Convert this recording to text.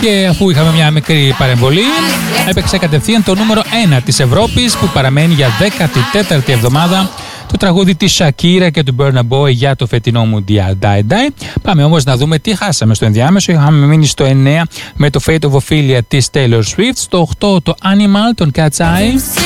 Και αφού είχαμε μια μικρή παρεμβολή, έπαιξε κατευθείαν το νούμερο 1 της Ευρώπης, που παραμένει για 14η εβδομάδα το τραγούδι της Shakira και του Burna Boy για το φετινό Mundial Die Die. Πάμε όμως να δούμε τι χάσαμε στο ενδιάμεσο. Είχαμε μείνει στο 9 με το Fate of Ophelia της Taylor Swift, στο 8 το Animal των Cat's Eye.